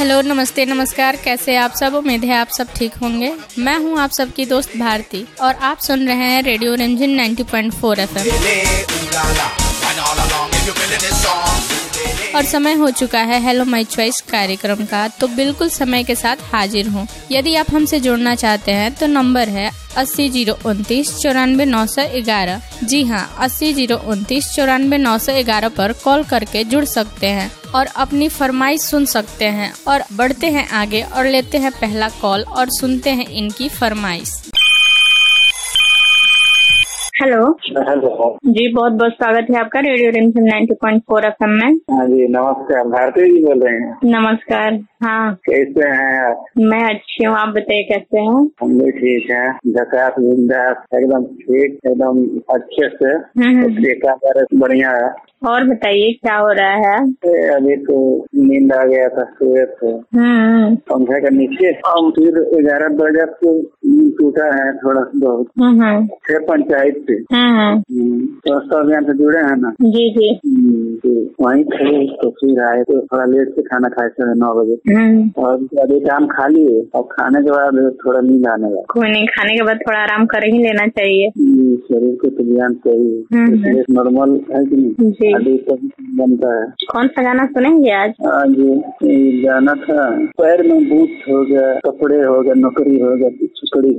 Hello, नमस्ते, नमस्कार। कैसे आप सब? उम्मीद है आप सब ठीक होंगे। मैं हूं आप सबकी दोस्त भारती और आप सुन रहे हैं रेडियो रिमझिम 90.4 FM। और समय हो चुका है हेलो माय चॉइस कार्यक्रम का, तो बिल्कुल समय के साथ हाजिर हूँ। यदि आप हमसे जुड़ना चाहते हैं तो नंबर है 80 029 94 911। जी हाँ, 80 029 94 911 पर कॉल करके जुड़ सकते हैं और अपनी फरमाइश सुन सकते हैं। और बढ़ते हैं आगे और लेते हैं पहला कॉल और सुनते हैं इनकी फरमाइश। हेलो जी, बहुत बहुत स्वागत है आपका रेडियो रिमझिम 90.4 FM में। हाँ जी, नमस्कार। भारती जी बोल रहे हैं? नमस्कार। हाँ, कैसे हैं आप? मैं अच्छी हूँ, आप बताइए कैसे हैं? हम भी ठीक हैं। झकास बिंदास, एकदम ठीक, एकदम अच्छे से। बढ़िया है। और बताइए क्या हो रहा है? अभी तो नींद आ गया था, सोए थे पंखे के नीचे। हम फिर 11 बजे को नींद टूटा है थोड़ा बहुत। फिर पंचायत से स्वास्थ्य अभियान से जुड़े हैं ना? जी जी। वहीं थे तो फिर आए तो थोड़ा लेट से खाना खाए थे 9 बजे। और अभी काम खा लिए और खाने के बाद थोड़ा नींद आने लगा। कोई नहीं, खाने के बाद थोड़ा आराम कर ही लेना चाहिए। शरीर को तो ध्यान चाहिए, नॉर्मल है कि नहीं? जी। अभी तो बनता है। कौन सा गाना सुनेंगे आज? जी, गाना था पैर में बूट हो गया, कपड़े हो गया, नौकरी हो गया, छुकड़ी